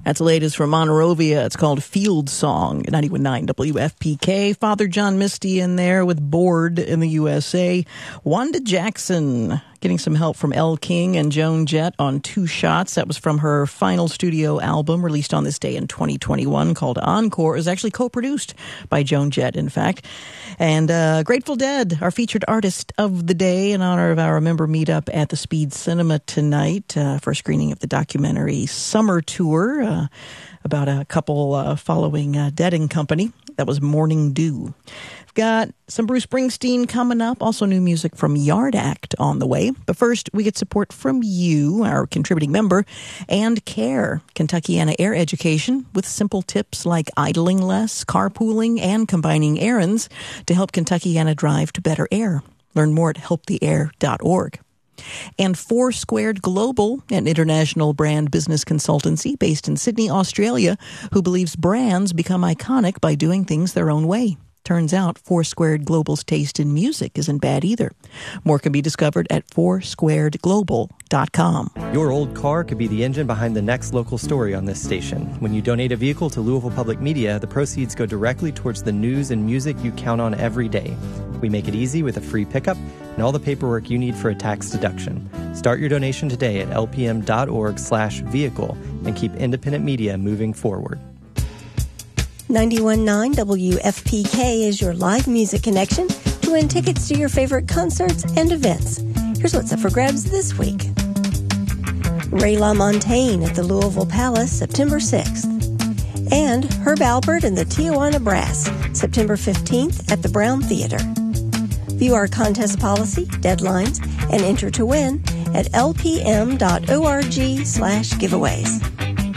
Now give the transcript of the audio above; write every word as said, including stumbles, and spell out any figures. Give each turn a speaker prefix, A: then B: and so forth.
A: That's the latest from Monrovia. It's called Field Song, ninety-one point nine W F P K. Father John Misty in there with Bored in the U S A. Wanda Jackson getting some help from Elle King and Joan Jett on Two Shots. That was from her final studio album released on this day in twenty twenty-one called Encore. It was actually co-produced by Joan Jett, in fact. And uh, Grateful Dead, our featured artist of the day, in honor of our member meetup at the Speed Cinema tonight uh, for a screening of the documentary Summer Tour uh, about a couple uh, following uh, Dead and Company. That was Morning Dew. We've got some Bruce Springsteen coming up, also new music from Yard Act on the way. But first, we get support from you, our contributing member, and CARE, Kentuckiana Air Education, with simple tips like idling less, carpooling, and combining errands to help Kentuckiana drive to better air. Learn more at help the air dot org. And Four Squared Global, an international brand business consultancy based in Sydney, Australia, who believes brands become iconic by doing things their own way. Turns out Four Squared Global's taste in music isn't bad either. More can be discovered at four squared global dot com.
B: Your old car could be the engine behind the next local story on this station. When you donate a vehicle to Louisville Public Media, the proceeds go directly towards the news and music you count on every day. We make it easy with a free pickup and all the paperwork you need for a tax deduction. Start your donation today at L P M dot org slash vehicle and keep independent media moving forward.
C: ninety-one point nine W F P K is your live music connection to win tickets to your favorite concerts and events. Here's what's up for grabs this week. Ray LaMontagne at the Louisville Palace, September sixth. And Herb Alpert and the Tijuana Brass, September fifteenth at the Brown Theater. View our contest policy, deadlines, and enter to win at L P M dot org slash giveaways.